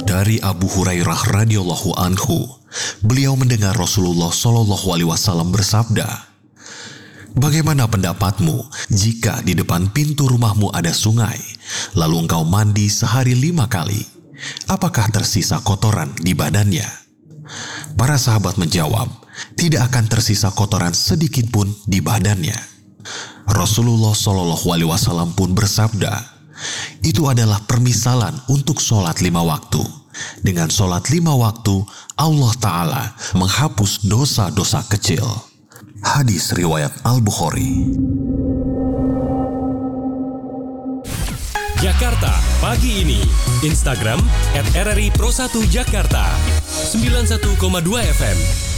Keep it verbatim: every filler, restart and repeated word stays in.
Dari Abu Hurairah radhiyallahu anhu, beliau mendengar Rasulullah shallallahu alaihi wasallam bersabda, "Bagaimana pendapatmu jika di depan pintu rumahmu ada sungai, lalu engkau mandi sehari lima kali? Apakah tersisa kotoran di badannya?" Para sahabat menjawab, "Tidak akan tersisa kotoran sedikit pun di badannya." Rasulullah shallallahu alaihi wasallam pun bersabda, "Itu adalah permisalan untuk sholat lima waktu. Dengan sholat lima waktu, Allah Ta'ala menghapus dosa-dosa kecil." Hadis riwayat Al-Bukhari. Jakarta Pagi Ini. Instagram et r r i pro satu Jakarta. sembilan puluh satu koma dua F M.